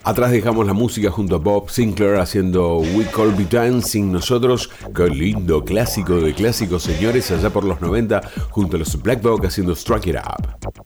Atrás dejamos la música junto a Bob Sinclair haciendo We Call Be Dancing. Nosotros, qué lindo clásico de clásicos, señores, allá por los 90, junto a los Black Dog haciendo Strike It Up.